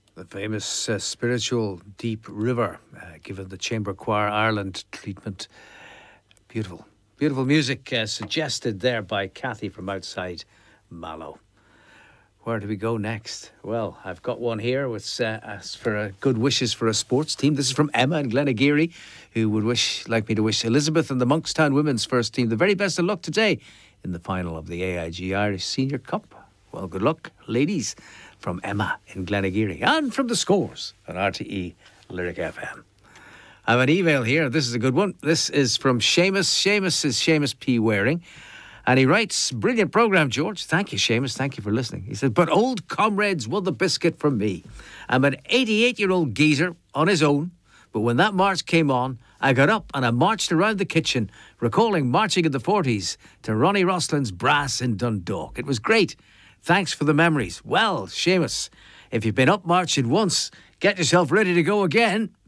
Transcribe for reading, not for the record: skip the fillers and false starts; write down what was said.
The famous spiritual Deep River, given the Chamber Choir Ireland treatment. Beautiful, beautiful music suggested there by Kathy from outside Mallow. Where do we go next? Well, I've got one here with asks for good wishes for a sports team. This is from Emma in Glenageary, who would like me to wish Elizabeth and the Monkstown women's first team the very best of luck today in the final of the AIG Irish Senior Cup. Well, good luck, ladies, from Emma in Glenageary, and from the scores on RTE Lyric FM. I have an email here. This is a good one. This is from Seamus. Seamus is Seamus P. Waring. And he writes, brilliant programme, George. Thank you, Seamus. Thank you for listening. He said, but old comrades won the biscuit from me. I'm an 88-year-old geezer on his own. But when that march came on, I got up and I marched around the kitchen, recalling marching in the 40s to Ronnie Roslin's Brass in Dundalk. It was great. Thanks for the memories. Well, Seamus, if you've been up marching once, get yourself ready to go again.